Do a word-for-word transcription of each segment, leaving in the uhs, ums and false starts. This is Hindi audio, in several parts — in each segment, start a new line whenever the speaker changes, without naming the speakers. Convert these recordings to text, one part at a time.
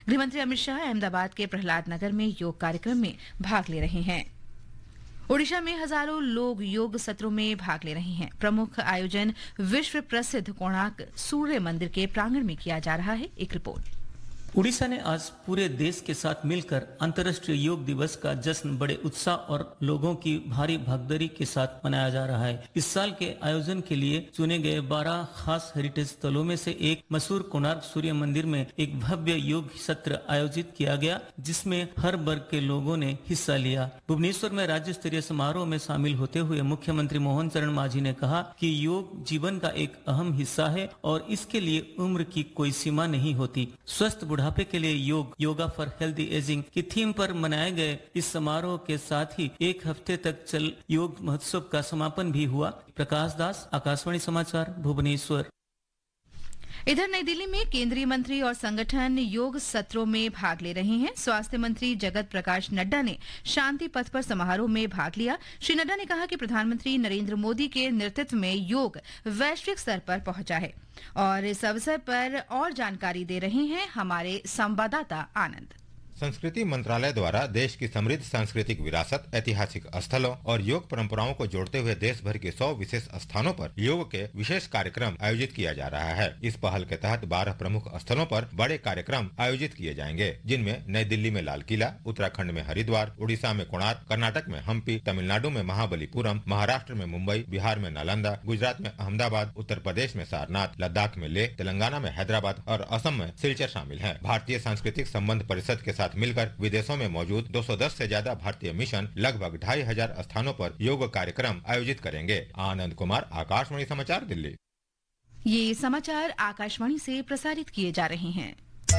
गृहमंत्री अमित शाह अहमदाबाद के प्रहलाद नगर में योग कार्यक्रम में भाग ले रहे हैं। ओडिशा में हजारों लोग योग सत्रों में भाग ले रहे हैं। प्रमुख आयोजन विश्व प्रसिद्ध कोणार्क सूर्य मंदिर के प्रांगण में किया जा रहा है। एक रिपोर्ट।
उड़ीसा ने आज पूरे देश के साथ मिलकर अंतर्राष्ट्रीय योग दिवस का जश्न बड़े उत्साह और लोगों की भारी भागीदारी के साथ मनाया जा रहा है। इस साल के आयोजन के लिए चुने गए बारह खास हेरिटेज स्थलों में से एक मशहूर कोणार्क सूर्य मंदिर में एक भव्य योग सत्र आयोजित किया गया, जिसमें हर वर्ग के लोगों ने हिस्सा लिया। भुवनेश्वर में राज्य स्तरीय समारोह में शामिल होते हुए मुख्यमंत्री मोहन चरण मांझी ने कहा कि योग जीवन का एक अहम हिस्सा है और इसके लिए उम्र की कोई सीमा नहीं होती। स्वस्थ बुढ़ापे के लिए योग, योगा फॉर हेल्दी एजिंग की थीम पर मनाए गए इस समारोह के साथ ही एक हफ्ते तक चल योग महोत्सव का समापन भी हुआ। प्रकाश दास, आकाशवाणी समाचार, भुवनेश्वर।
इधर नई दिल्ली में केंद्रीय मंत्री और संगठन योग सत्रों में भाग ले रहे हैं। स्वास्थ्य मंत्री जगत प्रकाश नड्डा ने शांति पथ पर समारोह में भाग लिया। श्री नड्डा ने कहा कि प्रधानमंत्री नरेंद्र मोदी के नेतृत्व में योग वैश्विक स्तर पर पहुंचा है और इस अवसर पर और जानकारी दे रहे हैं हमारे संवाददाता आनंद।
संस्कृति मंत्रालय द्वारा देश की समृद्ध सांस्कृतिक विरासत, ऐतिहासिक स्थलों और योग परंपराओं को जोड़ते हुए देश भर के सौ विशेष स्थानों पर योग के विशेष कार्यक्रम आयोजित किया जा रहा है। इस पहल के तहत बारह प्रमुख स्थलों पर बड़े कार्यक्रम आयोजित किए जाएंगे, जिनमें नई दिल्ली में लाल किला, उत्तराखंड में हरिद्वार, उड़ीसा में कोणार्क, कर्नाटक में हम्पी, तमिलनाडु में महाबलीपुरम, महाराष्ट्र में मुंबई, बिहार में नालंदा, गुजरात में अहमदाबाद, उत्तर प्रदेश में सारनाथ, लद्दाख में लेह, तेलंगाना में हैदराबाद और असम में सिलचर शामिल है। भारतीय सांस्कृतिक संबंध परिषद के साथ मिलकर विदेशों में मौजूद दो सौ दस से ज्यादा भारतीय मिशन लगभग ढाई हजार स्थानों पर योग कार्यक्रम आयोजित करेंगे। आनंद कुमार, आकाशवाणी समाचार, दिल्ली।
ये समाचार आकाशवाणी से प्रसारित किए जा रहे हैं।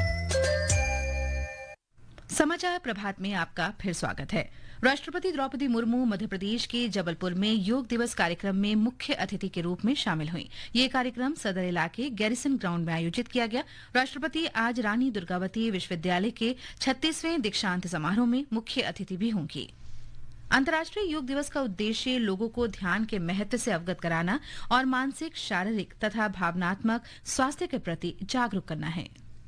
समाचार प्रभात में आपका फिर स्वागत है। राष्ट्रपति द्रौपदी मुर्मू मध्य प्रदेश के जबलपुर में योग दिवस कार्यक्रम में मुख्य अतिथि के रूप में शामिल हुई। ये कार्यक्रम सदर इलाके गैरिसन ग्राउंड में आयोजित किया गया। राष्ट्रपति आज रानी दुर्गावती विश्वविद्यालय के छत्तीसवें दीक्षांत समारोह में मुख्य अतिथि भी होंगी। अंतर्राष्ट्रीय योग दिवस का उद्देश्य लोगों को ध्यान के महत्व से अवगत कराना और मानसिक, शारीरिक तथा भावनात्मक स्वास्थ्य के प्रति जागरूक करना है।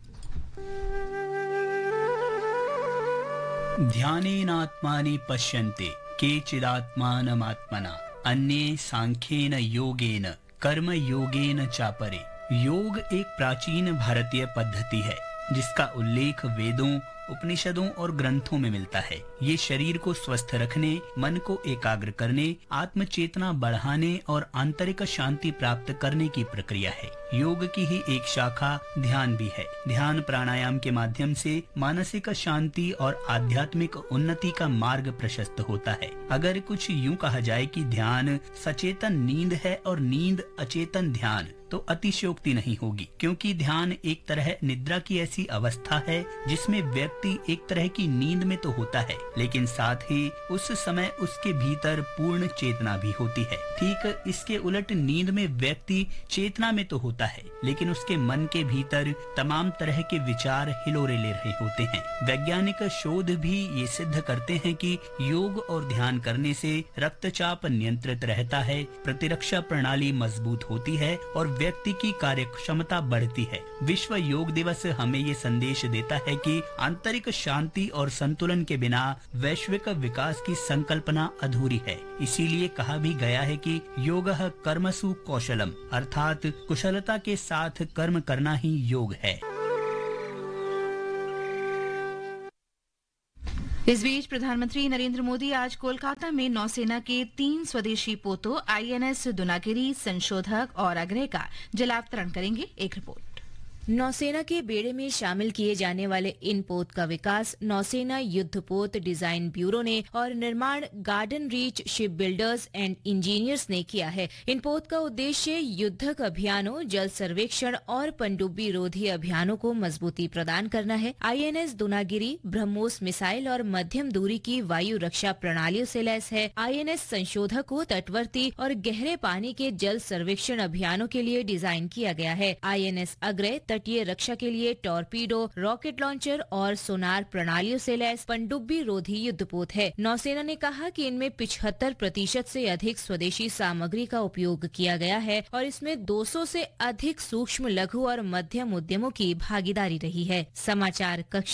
ध्यानेनात्मानि पश्यन्ते केचिदात्मानमात्मना अन्ये सांख्येन योगेन कर्म योगेन चापरे। योग एक प्राचीन भारतीय पद्धति है जिसका उल्लेख वेदों, उपनिषदों और ग्रंथों में मिलता है। ये शरीर को स्वस्थ रखने, मन को एकाग्र करने, आत्मचेतना बढ़ाने और आंतरिक शांति प्राप्त करने की प्रक्रिया है। योग की ही एक शाखा ध्यान भी है। ध्यान प्राणायाम के माध्यम से मानसिक शांति और आध्यात्मिक उन्नति का मार्ग प्रशस्त होता है। अगर कुछ यूं कहा जाए कि ध्यान सचेतन नींद है और नींद अचेतन ध्यान, तो अतिशयोक्ति नहीं होगी, क्योंकि ध्यान एक तरह निद्रा की ऐसी अवस्था है जिसमें व्यक्ति एक तरह की नींद में तो होता है, लेकिन साथ ही उस समय उसके भीतर पूर्ण चेतना भी होती है। ठीक इसके उलट नींद में व्यक्ति चेतना में तो होता है, लेकिन उसके मन के भीतर तमाम तरह के विचार हिलोरे ले रहे होते हैं। वैज्ञानिक शोध भी ये सिद्ध करते हैं कि योग और ध्यान करने से रक्तचाप नियंत्रित रहता है, प्रतिरक्षा प्रणाली मजबूत होती है और व्यक्ति की कार्य क्षमता बढ़ती है। विश्व योग दिवस हमें ये संदेश देता है कि आंतरिक शांति और संतुलन के बिना वैश्विक विकास की संकल्पना अधूरी है। इसीलिए कहा भी गया है कि योगः कर्मसु कौशलम, अर्थात कुशलता के साथ कर्म करना ही योग है।
इस बीच प्रधानमंत्री नरेंद्र मोदी आज कोलकाता में नौसेना के तीन स्वदेशी पोतों आईएनएस दुनागिरी, संशोधक और अग्रय का जलावतरण करेंगे। एक रिपोर्ट।
नौसेना के बेड़े में शामिल किए जाने वाले इन पोत का विकास नौसेना युद्धपोत डिजाइन ब्यूरो ने और निर्माण garden reach ship builders and engineers ने किया है। इन पोत का उद्देश्य युद्धक अभियानों, जल सर्वेक्षण और पनडुब्बी रोधी अभियानों को मजबूती प्रदान करना है। आईएनएस दुनागिरी ब्रह्मोस मिसाइल और मध्यम दूरी की वायु रक्षा प्रणालियों से लैस है। आईएनएस संशोधक को तटवर्ती और गहरे पानी के जल सर्वेक्षण अभियानों के लिए डिजाइन किया गया है। आईएनएस अग्रय तटीय रक्षा के लिए टॉर्पीडो, रॉकेट लॉन्चर और सोनार प्रणालियों से लैस पनडुब्बी रोधी युद्धपोत है। नौसेना ने कहा कि इनमें पिछहत्तर प्रतिशत से अधिक स्वदेशी सामग्री का उपयोग किया गया है और इसमें दो सौ से अधिक सूक्ष्म, लघु और मध्यम उद्यमों की भागीदारी रही है। समाचार कक्ष